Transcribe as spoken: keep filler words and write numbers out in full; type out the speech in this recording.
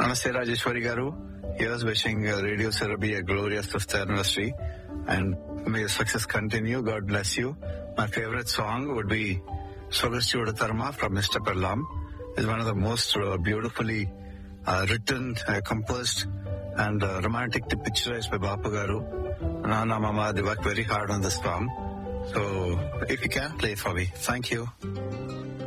Namaste, Rajeshwari Garu. Here's wishing uh, Radio Sarabi a glorious fifth anniversary, and may your success continue. God bless you. My favorite song would be Sogasti Udatarma from Mister Perlam. It's one of the most uh, beautifully uh, written, uh, composed, and uh, romantic picturized by Bapu Garu. Nana Mama, they worked very hard on this song. So, if you can, play it for me. Thank you.